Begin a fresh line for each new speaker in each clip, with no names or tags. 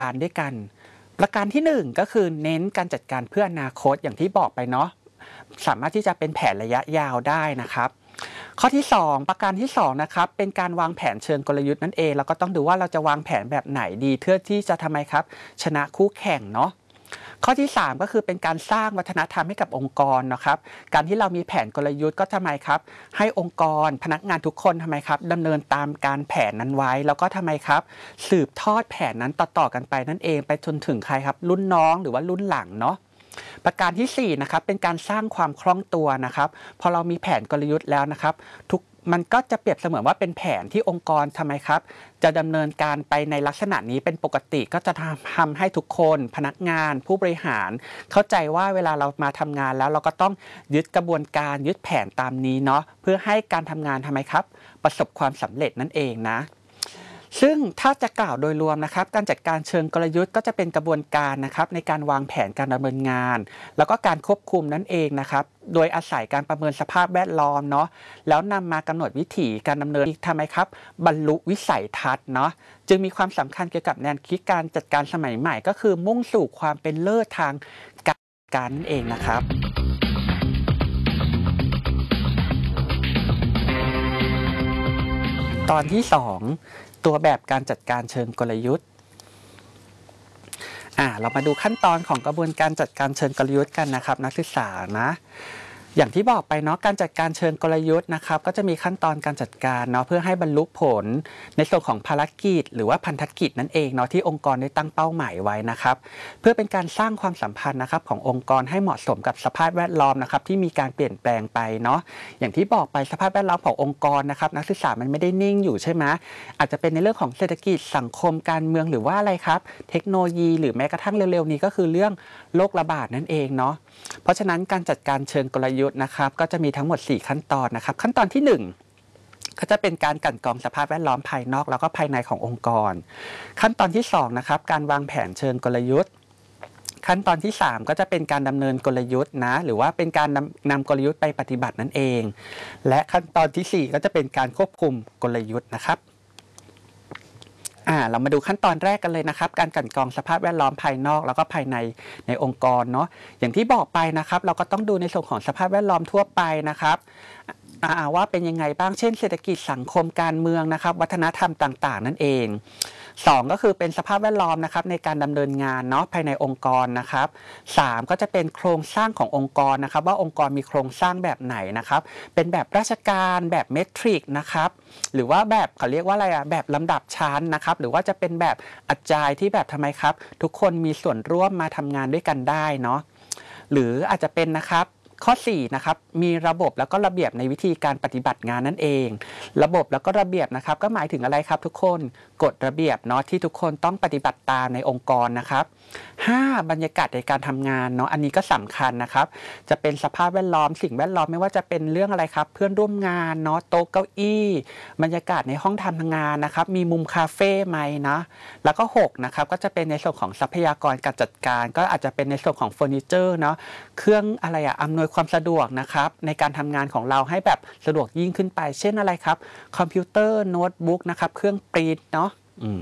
การด้วยกันประการที่1ก็คือเน้นการจัดการเพื่ออนาคตอย่างที่บอกไปเนาะสามารถที่จะเป็นแผนระยะยาวได้นะครับข้อที่2ประการที่2นะครับเป็นการวางแผนเชิงกลยุทธ์นั่นเองเราก็ต้องดูว่าเราจะวางแผนแบบไหนดีเพื่อที่จะทำไมครับชนะคู่แข่งเนาะข้อที่3ก็คือเป็นการสร้างวัฒนธรรมให้กับองค์กรนะครับการที่เรามีแผนกลยุทธ์ก็ทำไมครับให้องค์กรพนักงานทุกคนทำไมครับดำเนินตามการแผนนั้นไว้แล้วก็ทำไมครับสืบทอดแผนนั้นต่อๆกันไปนั่นเองไปจนถึงใครครับรุ่นน้องหรือว่ารุ่นหลังเนาะประการที่4นะครับเป็นการสร้างความคล่องตัวนะครับพอเรามีแผนกลยุทธ์แล้วนะครับมันก็จะเปรียบเสมือนว่าเป็นแผนที่องค์กรทำไมครับจะดำเนินการไปในลักษณะนี้เป็นปกติก็จะทำให้ทุกคนพนักงานผู้บริหารเข้าใจว่าเวลาเรามาทำงานแล้วเราก็ต้องยึดกระบวนการยึดแผนตามนี้เนาะเพื่อให้การทำงานทำไมครับประสบความสำเร็จนั่นเองนะซึ่งถ้าจะกล่าวโดยรวมนะครับการจัดการเชิงกลยุทธ์ก็จะเป็นกระบวนการนะครับในการวางแผนการดำเนินงานแล้วก็การควบคุมนั่นเองนะครับโดยอาศัยการประเมินสภาพแวดล้อมเนาะแล้วนำมากำหนดวิถีการดำเนินทำไมครับบรรลุวิสัยทัศน์เนาะจึงมีความสำคัญเกี่ยวกับแนวคิดการจัดการสมัยใหม่ก็คือมุ่งสู่ความเป็นเลิศทางการนั่นเองนะครับตอนที่2ตัวแบบการจัดการเชิงกลยุทธ์เรามาดูขั้นตอนของกระบวนการจัดการเชิงกลยุทธ์กันนะครับนักศึกษานะอย่างที่บอกไปเนาะการจัดการเชิงกลยุทธ์นะครับก็จะมีขั้นตอนการจัดการเนาะเพื่อให้บรรลุผลในส่วนของภารกิจหรือว่าพันธกิจนั่นเองเนาะที่องค์กรได้ตั้งเป้าหมายไว้นะครับเพื่อเป็นการสร้างความสัมพันธ์นะครับขององค์กรให้เหมาะสมกับสภาพแวดล้อมนะครับที่มีการเปลี่ยนแปลงไปเนาะอย่างที่บอกไปสภาพแวดล้อมขององค์กรนะครับนักศึกษามันไม่ได้นิ่งอยู่ใช่ไหมอาจจะเป็นในเรื่องของเศรษฐกิจสังคมการเมืองหรือว่าอะไรครับเทคโนโลยีหรือแม้กระทั่งเร็วๆนี้ก็คือเรื่องโรคระบาดนั่นเองเนาะเพราะฉะนั้นการจัดการเชิงกลยุทธ์นะครับก็จะมีทั้งหมด4ขั้นตอนนะครับขั้นตอนที่1ก็จะเป็นการกลั่นกรองสภาพแวดล้อมภายนอกแล้วก็ภายในขององค์กรขั้นตอนที่2นะครับการวางแผนเชิงกลยุทธ์ขั้นตอนที่3ก็จะเป็นการดำเนินกลยุทธ์นะหรือว่าเป็นการนำกลยุทธ์ไปปฏิบัตินั่นเองและขั้นตอนที่4ก็จะเป็นการควบคุมกลยุทธ์นะครับเรามาดูขั้นตอนแรกกันเลยนะครับการกลั่นกรองสภาพแวดล้อมภายนอกแล้วก็ภายในองค์กรเนาะอย่างที่บอกไปนะครับเราก็ต้องดูในส่วนของสภาพแวดล้อมทั่วไปนะครับว่าเป็นยังไงบ้างเช่นเศรษฐกิจสังคมการเมืองนะครับวัฒนธรรมต่างๆนั่นเอง2ก็คือเป็นสภาพแวดล้อมนะครับในการดำเนินงานเนาะภายในองค์กรนะครับ3ก็จะเป็นโครงสร้างขององค์กรนะครับว่าองค์กรมีโครงสร้างแบบไหนนะครับเป็นแบบราชการแบบเมทริกนะครับหรือว่าแบบเขาเรียกว่าอะไรแบบลำดับชั้นนะครับหรือว่าจะเป็นแบบอาจายที่แบบทำไมครับทุกคนมีส่วนร่วมมาทำงานด้วยกันได้เนาะหรืออาจจะเป็นนะครับข้อ4นะครับมีระบบแล้วก็ระเบียบในวิธีการปฏิบัติงานนั่นเองระบบแล้วก็ระเบียบนะครับก็หมายถึงอะไรครับทุกคนกฎระเบียบเนาะที่ทุกคนต้องปฏิบัติตามในองค์กรนะครับ5บรรยากาศในการทำงานเนาะอันนี้ก็สำคัญนะครับจะเป็นสภาพแวดล้อมสิ่งแวดล้อมไม่ว่าจะเป็นเรื่องอะไรครับเพื่อนร่วมงานเนาะโต๊ะเก้าอี้บรรยากาศในห้องทำงานนะครับมีมุมคาเฟ่ไหมนะแล้วก็6นะครับก็จะเป็นในส่วนของทรัพยากรการจัดการก็อาจจะเป็นในส่วนของเฟอร์นิเจอร์เนาะเครื่องอะไรอำนวยความสะดวกนะครับในการทำงานของเราให้แบบสะดวกยิ่งขึ้นไปเช่นอะไรครับคอมพิวเตอร์โน้ตบุ๊กนะครับเครื่องปรินท์เนาะ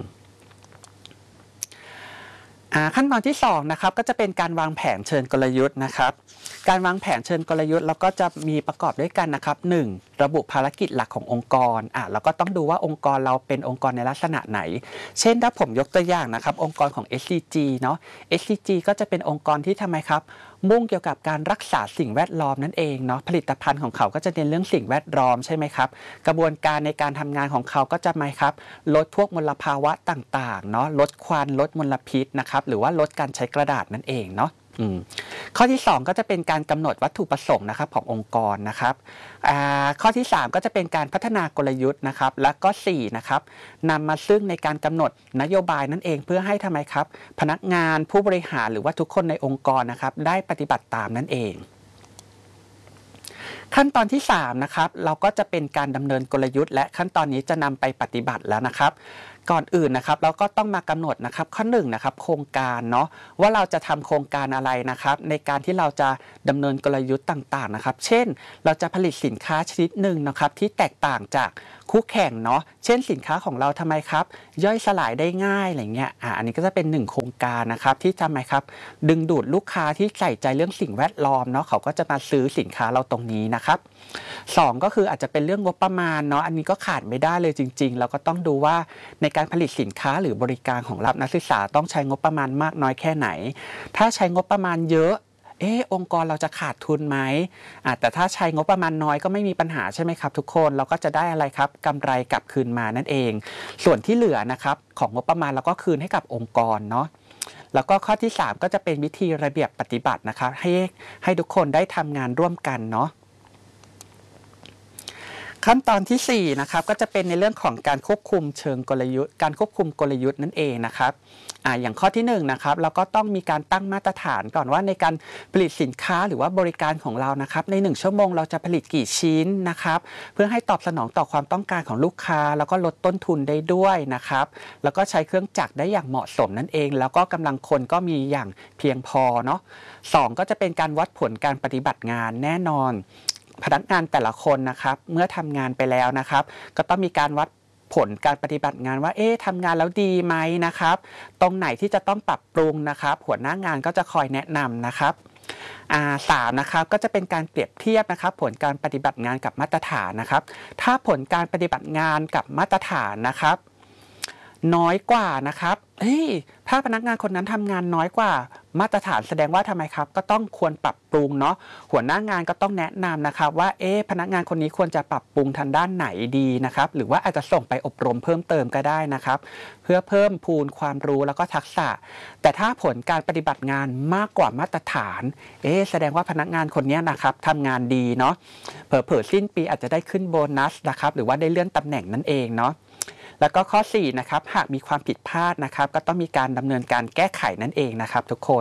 ขั้นตอนที่2นะครับก็จะเป็นการวางแผนเชิงกลยุทธ์นะครับการวางแผนเชิงกลยุทธ์เราก็จะมีประกอบด้วยกันนะครับ1ระบุภารกิจหลักขององค์กรเราก็ต้องดูว่าองค์กรเราเป็นองค์กรในลักษณะไหนเช่นถ้าผมยกตัวอย่างนะครับองค์กรของ SCG เนาะ SCG ก็จะเป็นองค์กรที่ทำไมครับมุ่งเกี่ยวกับการรักษาสิ่งแวดล้อมนั่นเองเนาะผลิตภัณฑ์ของเขาก็จะเน้นเรื่องสิ่งแวดล้อมใช่ไหมครับกระบวนการในการทำงานของเขาก็จะมาครับลดพวกมลภาวะต่างๆเนาะลดควันลดมลพิษนะครับหรือว่าลดการใช้กระดาษนั่นเองเนาะข้อที่2ก็จะเป็นการกำหนดวัตถุประสงค์นะครับขององค์กรนะครับข้อที่3ก็จะเป็นการพัฒนากลยุทธ์นะครับและก็4นะครับนำมาซึ่งในการกำหนดนโยบายนั่นเองเพื่อให้ทำไมครับพนักงานผู้บริหารหรือว่าทุกคนในองค์กรนะครับได้ปฏิบัติตามนั่นเองขั้นตอนที่3นะครับเราก็จะเป็นการดำเนินกลยุทธ์และขั้นตอนนี้จะนำไปปฏิบัติแล้วนะครับก่อนอื่นนะครับเราก็ต้องมากำหนดนะครับข้อ1นะครับโครงการเนาะว่าเราจะทำโครงการอะไรนะครับในการที่เราจะดำเนินกลยุทธ์ต่างๆนะครับเช่นเราจะผลิตสินค้าชนิดหนึ่งนะครับที่แตกต่างจากคู่แข่งเนาะเช่นสินค้าของเราทำไมครับย่อยสลายได้ง่ายอะไรเงี้ยอันนี้ก็จะเป็น1โครงการนะครับที่ทำไมครับดึงดูดลูกค้าที่ใส่ใจเรื่องสิ่งแวดล้อมเนาะเขาก็จะมาซื้อสินค้าเราตรงนี้นะครับ2ก็คืออาจจะเป็นเรื่องงบประมาณเนาะอันนี้ก็ขาดไม่ได้เลยจริงๆเราก็ต้องดูว่าในการผลิตสินค้าหรือบริการของนักศึกษาต้องใช้งบประมาณมากน้อยแค่ไหนถ้าใช้งบประมาณเยอะองค์กรเราจะขาดทุนไหมแต่ถ้าใช้งบประมาณน้อยก็ไม่มีปัญหาใช่ไหมครับทุกคนเราก็จะได้อะไรครับกำไรกลับคืนมานั่นเองส่วนที่เหลือนะครับของงบประมาณเราก็คืนให้กับองค์กรเนาะแล้วก็ข้อที่3ก็จะเป็นวิธีระเบียบปฏิบัตินะครับให้ทุกคนได้ทำงานร่วมกันเนาะขั้นตอนที่4นะครับก็จะเป็นในเรื่องของการควบคุมเชิงกลยุทธ์การควบคุมกลยุทธ์นั่นเองนะครับอย่างข้อที่1นะครับเราก็ต้องมีการตั้งมาตรฐานก่อนว่าในการผลิตสินค้าหรือว่าบริการของเรานะครับใน1ชั่วโมงเราจะผลิตกี่ชิ้นนะครับเพื่อให้ตอบสนองต่อความต้องการของลูกค้าแล้วก็ลดต้นทุนได้ด้วยนะครับแล้วก็ใช้เครื่องจักรได้อย่างเหมาะสมนั่นเองแล้วก็กำลังคนก็มีอย่างเพียงพอเนาะ2ก็จะเป็นการวัดผลการปฏิบัติงานแน่นอนพนักงานแต่ละคนนะครับเมื่อทำงานไปแล้วนะครับก็ต้องมีการวัดผลการปฏิบัติงานว่าทำงานแล้วดีไหมนะครับตรงไหนที่จะต้องปรับปรุงนะครับหัวหน้างานก็จะคอยแนะนำนะครับ3นะครับก็จะเป็นการเปรียบเทียบนะครับผลการปฏิบัติงานกับมาตรฐานนะครับถ้าผลการปฏิบัติงานกับมาตรฐานนะครับน้อยกว่านะครับถ้าพนักงานคนนั้นทำงานน้อยกว่ามาตรฐานแสดงว่าทำไมครับก็ต้องควรปรับปรุงเนาะหัวหน้างานก็ต้องแนะนำนะครับว่าพนักงานคนนี้ควรจะปรับปรุงทางด้านไหนดีนะครับหรือว่าอาจจะส่งไปอบรมเพิ่มเติมก็ได้นะครับเพื่อเพิ่มพูนความรู้แล้วก็ทักษะแต่ถ้าผลการปฏิบัติงานมากกว่ามาตรฐานแสดงว่าพนักงานคนนี้นะครับทำงานดีเนาะเผลอๆสิ้นปีอาจจะได้ขึ้นโบนัสนะครับหรือว่าได้เลื่อนตำแหน่งนั่นเองเนาะแล้วก็ข้อ4นะครับหากมีความผิดพลาดนะครับก็ต้องมีการดำเนินการแก้ไขนั่นเองนะครับทุกคน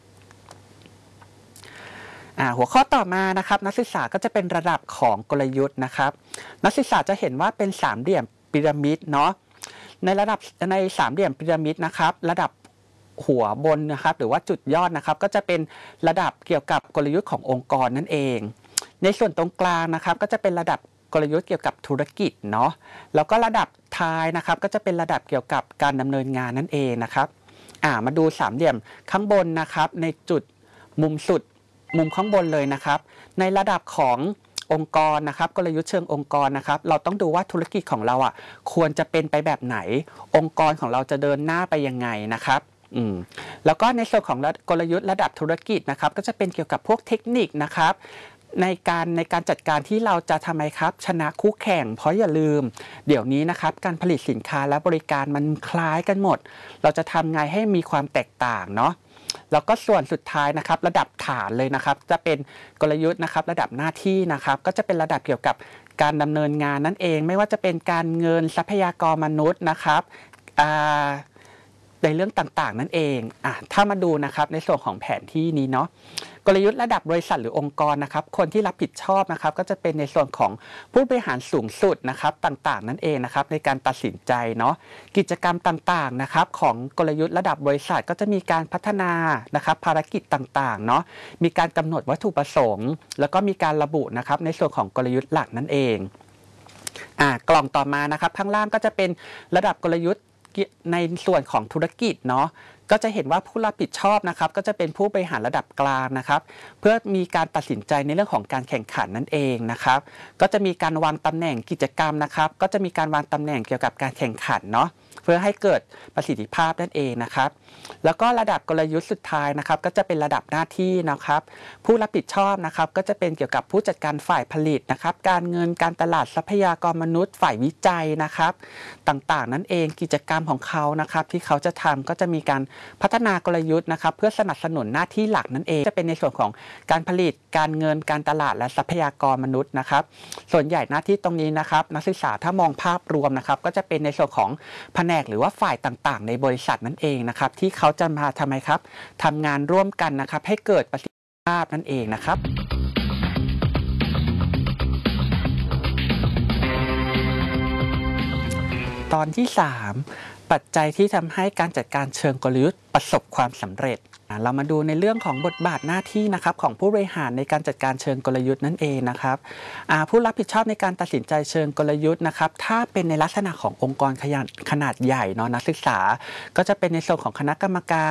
หัวข้อต่อมานะครับนักศึกษาก็จะเป็นระดับของกลยุทธ์นะครับนักศึกษาจะเห็นว่าเป็นสามเหลี่ยมพีระมิดเนาะในสามเหลี่ยมพีระมิดนะครับระดับหัวบนนะครับหรือว่าจุดยอดนะครับก็จะเป็นระดับเกี่ยวกับกลยุทธ์ขององค์กรนั่นเองในส่วนตรงกลางนะครับก็จะเป็นระดับกลยุทธ์เกี่ยวกับธุรกิจเนาะแล้วก็ระดับท้ายนะครับก็จะเป็นระดับเกี่ยวกับการดำเนินงานนั่นเองนะครับมาดูสามเหลี่ยมข้างบนนะครับในจุดมุมข้างบนเลยนะครับในระดับขององค์กรนะครับกลยุทธ์เชิงองค์กรนะครับเราต้องดูว่าธุรกิจของเราควรจะเป็นไปแบบไหนองค์กรของเราจะเดินหน้าไปยังไงนะครับแล้วก็ในส่วนของกลยุทธ์ระดับธุรกิจนะครับก็จะเป็นเกี่ยวกับพวกเทคนิคนะครับในการจัดการที่เราจะทำไมครับชนะคู่แข่งเพราะอย่าลืมเดี๋ยวนี้นะครับการผลิตสินค้าและบริการมันคล้ายกันหมดเราจะทำไงให้มีความแตกต่างเนาะแล้วก็ส่วนสุดท้ายนะครับระดับฐานเลยนะครับจะเป็นกลยุทธ์นะครับระดับหน้าที่นะครับก็จะเป็นระดับเกี่ยวกับการดำเนินงานนั่นเองไม่ว่าจะเป็นการเงินทรัพยากรมนุษย์นะครับในเรื่องต่างๆนั่นเองถ้ามาดูนะครับในส่วนของแผนที่นี้เนาะกลยุทธ์ระดับบริษัทหรือองค์กรนะครับคนที่รับผิดชอบนะครับก็จะเป็นในส่วนของผู้บริหารสูงสุดนะครับต่างๆนั่นเองนะครับในการตัดสินใจเนาะกิจกรรมต่างๆนะครับของกลยุทธ์ระดับบริษัทก็จะมีการพัฒนานะครับภารกิจต่างๆเนาะมีการกำหนดวัตถุประสงค์แล้วก็มีการระบุนะครับในส่วนของกลยุทธ์หลักนั่นเองกล่องต่อมานะครับข้างล่างก็จะเป็นระดับกลยุทธ์ในส่วนของธุรกิจเนาะก็จะเห็นว่าผู้รับผิดชอบนะครับก็จะเป็นผู้บริหารระดับกลางนะครับเพื่อมีการตัดสินใจในเรื่องของการแข่งขันนั่นเองนะครับก็จะมีการวางตำแหน่งกิจกรรมนะครับก็จะมีการวางตำแหน่งเกี่ยวกับการแข่งขันเนาะเพื่อให้เกิดประสิทธิภาพนั่นเองนะครับแล้วก็ระดับกลยุทธ์สุดท้ายนะครับก็จะเป็นระดับหน้าที่นะครับผู้รับผิดชอบนะครับก็จะเป็นเกี่ยวกับผู้จัดการฝ่ายผลิตนะครับการเงินการตลาดทรัพยากรมนุษย์ฝ่ายวิจัยนะครับต่างๆนั่นเองกิจกรรมของเขานะครับที่เขาจะทำก็จะมีการพัฒนากลยุทธ์นะครับเพื่อสนับสนุนหน้าที่หลักนั่นเองจะเป็นในส่วนของการผลิตการเงินการตลาดและทรัพยากรมนุษย์นะครับส่วนใหญ่หน้าที่ตรงนี้นะครับนักศึกษาถ้ามองภาพรวมนะครับก็จะเป็นในส่วนของแผนกหรือว่าฝ่ายต่างๆในบริษัทนั่นเองนะครับที่เขาจะมาทำไมครับทำงานร่วมกันนะครับให้เกิดประสิทธิภาพนั่นเองนะครับตอนที่3 ปัจจัยที่ทำให้การจัดการเชิงกลยุทธ์ประสบความสำเร็จเรามาดูในเรื่องของบทบาทหน้าที่นะครับของผู้บริหารในการจัดการเชิงกลยุทธ์นั่นเองนะครับผู้รับผิดชอบในการตัดสินใจเชิงกลยุทธ์นะครับถ้าเป็นในลักษณะขององค์กรขนาดใหญ่เนาะนักศึกษาก็จะเป็นในส่วนของคณะกรรมการ